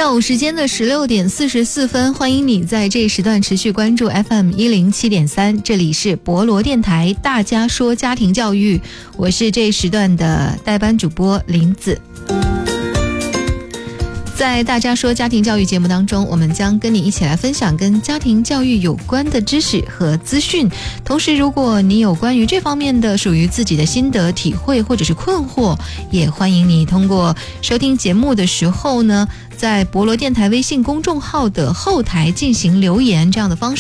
下午时间的16点44分，欢迎你在这一时段持续关注 FM107.3， 这里是博罗电台大家说家庭教育，我是这一时段的代班主播林子。在大家说家庭教育节目当中，我们将跟你一起来分享跟家庭教育有关的知识和资讯。同时，如果你有关于这方面的属于自己的心得体会或者是困惑，也欢迎你通过收听节目的时候呢，在博罗电台微信公众号的后台进行留言，这样的方式